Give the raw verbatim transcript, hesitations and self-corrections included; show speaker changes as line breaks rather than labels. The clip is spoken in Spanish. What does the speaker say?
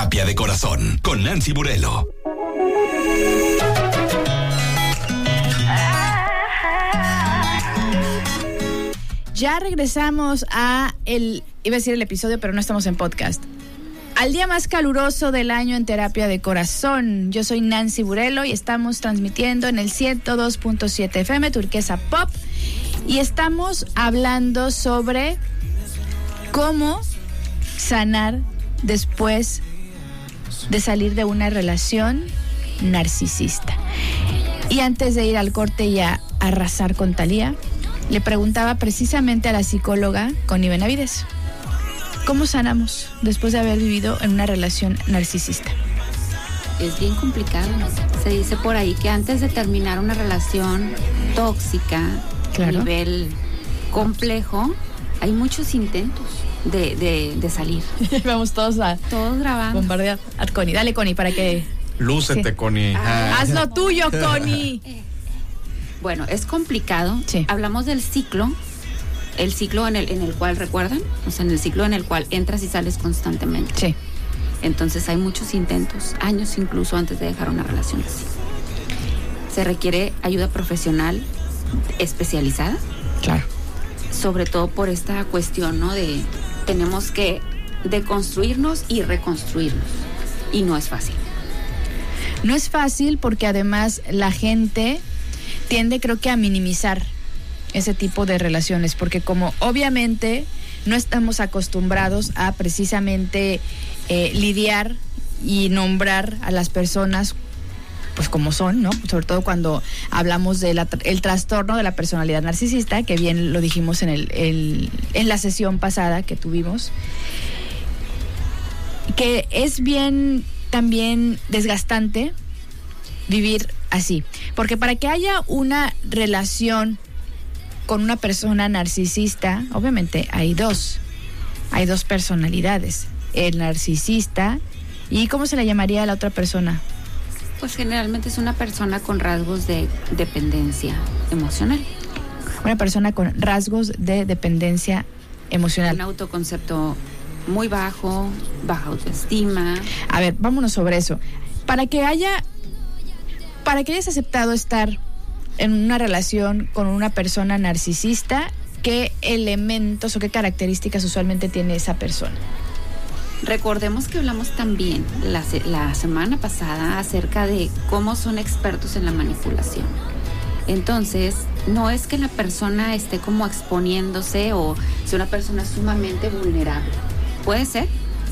Terapia de Corazón con Nancy Burelo.
Ya regresamos a el, iba a decir el episodio, pero no estamos en podcast. Al día más caluroso del año en Terapia de Corazón. Yo soy Nancy Burelo y estamos transmitiendo en el ciento dos punto siete F M Turquesa Pop. Y estamos hablando sobre cómo sanar después de salir de una relación narcisista. Y antes de ir al corte y a arrasar con Thalía, le preguntaba precisamente a la psicóloga Connie Benavides, ¿cómo sanamos después de haber vivido en una relación narcisista?
Es bien complicado. Se dice por ahí que antes de terminar una relación tóxica, claro, a nivel complejo, hay muchos intentos de, de, de salir.
Vamos todos a
todos grabando.
Bombardear a Connie. Dale, Connie, para que...
Lúcete, sí. Connie.
Ah, haz lo tuyo, Connie.
Bueno, es complicado.
Sí.
Hablamos del ciclo, el ciclo en el, en el cual, ¿recuerdan? O sea, en el ciclo en el cual entras y sales constantemente.
Sí.
Entonces hay muchos intentos, años incluso antes de dejar una relación así. Se requiere ayuda profesional especializada.
Claro.
Sobre todo por esta cuestión, ¿no? De tenemos que deconstruirnos y reconstruirnos. Y no es fácil.
No es fácil porque además la gente tiende, creo que, a minimizar ese tipo de relaciones, porque como obviamente no estamos acostumbrados a precisamente eh, lidiar y nombrar a las personas pues como son, ¿no? Sobre todo cuando hablamos del el trastorno de la personalidad narcisista, que bien lo dijimos en el, el en la sesión pasada que tuvimos, que es bien también desgastante vivir así, porque para que haya una relación con una persona narcisista, obviamente hay dos, hay dos personalidades, el narcisista y ¿cómo se le llamaría a la otra persona?
Pues generalmente es una persona con rasgos de dependencia emocional.
Una persona con rasgos de dependencia emocional.
Un autoconcepto muy bajo, baja autoestima.
A ver, vámonos sobre eso. Para que haya, para que hayas aceptado estar en una relación con una persona narcisista, ¿qué elementos o qué características usualmente tiene esa persona?
Recordemos que hablamos también la, la semana pasada acerca de cómo son expertos en la manipulación. Entonces, no es que la persona esté como exponiéndose o sea una persona sumamente vulnerable. Puede ser,